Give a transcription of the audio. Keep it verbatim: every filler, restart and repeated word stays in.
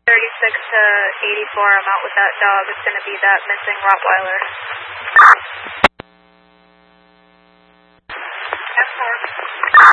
thirty-six to eighty-four, I'm out with that dog. It's going to be that missing Rottweiler. ten four.